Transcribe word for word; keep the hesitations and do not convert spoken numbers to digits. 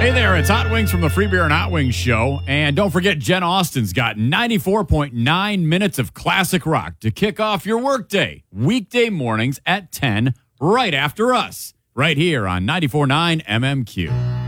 Hey there, it's Hot Wings from the Free Beer and Hot Wings Show. And don't forget, Jen Austen's got ninety-four point nine minutes of classic rock to kick off your workday. Weekday mornings at ten, right after us. Right here on ninety-four point nine M M Q.